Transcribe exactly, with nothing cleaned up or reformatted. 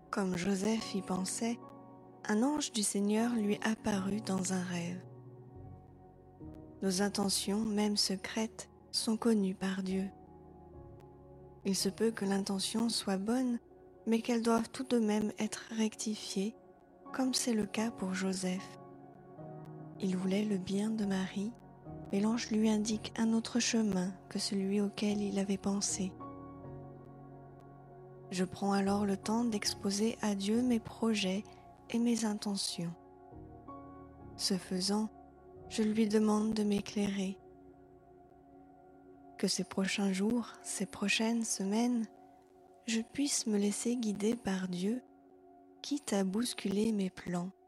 Comme Joseph y pensait, un ange du Seigneur lui apparut dans un rêve. Nos intentions, même secrètes, sont connues par Dieu. Il se peut que l'intention soit bonne, mais qu'elle doive tout de même être rectifiée, comme c'est le cas pour Joseph. Il voulait le bien de Marie, mais l'ange lui indique un autre chemin que celui auquel il avait pensé. Je prends alors le temps d'exposer à Dieu mes projets et mes intentions. Ce faisant, je lui demande de m'éclairer. Que ces prochains jours, ces prochaines semaines, je puisse me laisser guider par Dieu, quitte à bousculer mes plans.